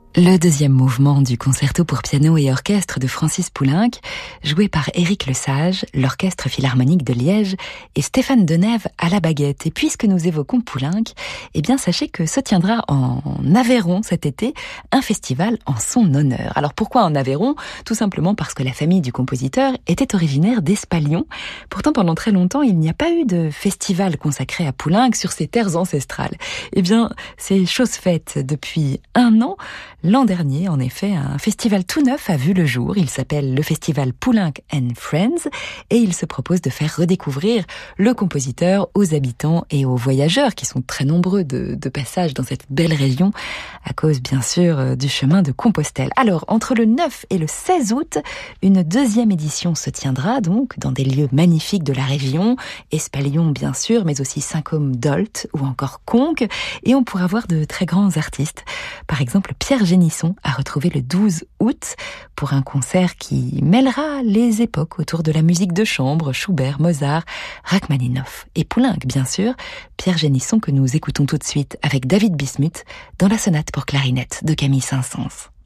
Le deuxième mouvement du concerto pour piano et orchestre de Francis Poulenc, joué par Éric Lesage, l'Orchestre Philharmonique de Liège et Stéphane Denève à la baguette. Et puisque nous évoquons Poulenc, eh bien sachez que se tiendra en Aveyron cet été un festival en son honneur. Alors pourquoi en Aveyron ? Tout simplement parce que la famille du compositeur était originaire d'Espalion. Pourtant pendant très longtemps, il n'y a pas eu de festival consacré à Poulenc sur ses terres ancestrales. Eh bien, c'est chose faite depuis un an. L'an dernier, en effet, un festival tout neuf a vu le jour. Il s'appelle le Festival Poulenc and Friends et il se propose de faire redécouvrir le compositeur aux habitants et aux voyageurs qui sont très nombreux de passage dans cette belle région à cause, bien sûr, du chemin de Compostelle. Alors, entre le 9 et le 16 août, une deuxième édition se tiendra donc dans des lieux magnifiques de la région, Espalion, bien sûr, mais aussi Saint-Côme-d'Olt ou encore Conques, et on pourra voir de très grands artistes. Par exemple, Pierre Génisson a retrouvé le 12 août pour un concert qui mêlera les époques autour de la musique de chambre, Schubert, Mozart, Rachmaninoff et Poulenc, bien sûr. Pierre Génisson que nous écoutons tout de suite avec David Bismuth dans la sonate pour clarinette de Camille Saint-Saëns.